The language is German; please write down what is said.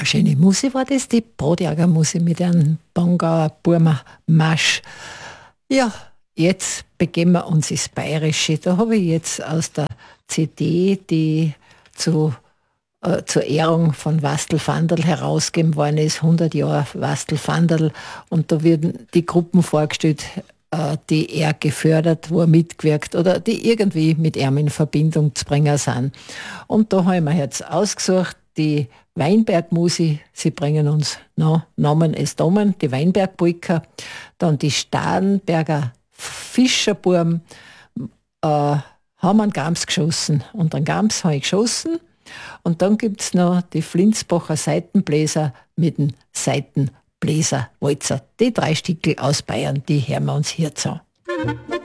Eine schöne Musik war das, die Brodjager Musik mit einem Bongauer Burmer Marsch. Ja, jetzt begeben wir uns ins Bayerische. Da habe ich jetzt aus der CD, die zur Ehrung von Wastel Vandal herausgegeben worden ist, 100 Jahre Wastel Vandal. Und da werden die Gruppen vorgestellt, die er gefördert, wo er mitgewirkt oder die irgendwie mit ihm in Verbindung zu bringen sind. Und da habe ich mir jetzt ausgesucht, die Weinbergmusi, sie bringen uns noch Namen es Domen, die Weinbergpolka, dann die Starnberger Fischerburm, haben einen Gams geschossen. Und einen Gams habe ich geschossen. Und dann gibt es noch die Flinsbacher Seitenbläser mit dem Seitenbläserwalzer. Die 3 Stickel aus Bayern, die hören wir uns hier zu.